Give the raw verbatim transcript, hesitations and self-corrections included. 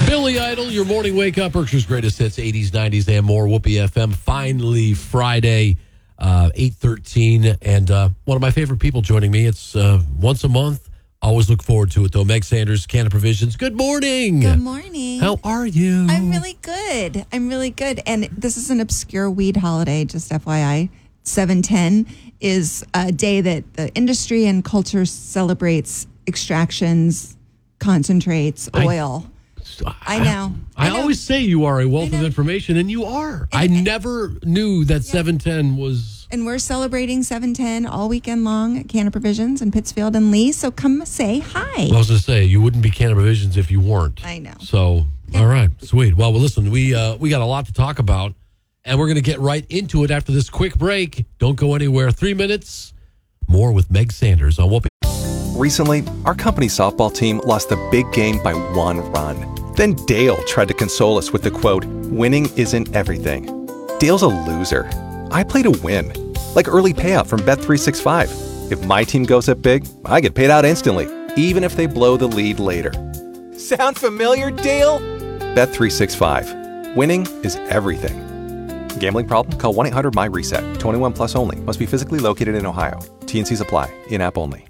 Billy Idol, your morning wake up, Berkshire's greatest hits, eighties, nineties, and more. Whoopee F M, finally Friday, uh, eight thirteen. And uh, one of my favorite people joining me. It's uh, once a month. Always look forward to it, though. Meg Sanders, Canada Provisions. Good morning. Good morning. How are you? I'm really good. I'm really good. And this is an obscure weed holiday, just F Y I. seven ten is a day that the industry and culture celebrates extractions, concentrates, oil. I, I know. I, I know. always say you are a wealth of information, and you are. And, I never knew that yeah. seven ten was... And we're celebrating seven ten all weekend long at Canada Provisions in Pittsfield and Lee. So come say hi. I was going to say, you wouldn't be Canada Provisions if you weren't. I know. So, yeah. All right. Sweet. Well, well listen, we uh, we got a lot to talk about, and we're going to get right into it after this quick break. Don't go anywhere. Three minutes. More with Meg Sanders on Whoopee. Recently, our company's softball team lost a big game by one run. Then Dale tried to console us with the quote, "Winning isn't everything." Dale's a loser. I play to win, like early payout from Bet three sixty-five. If my team goes up big, I get paid out instantly, even if they blow the lead later. Sound familiar, Dale? Bet three sixty-five. Winning is everything. Gambling problem? Call one eight hundred M Y RESET. twenty-one plus only. Must be physically located in Ohio. T and C's apply. In-app only.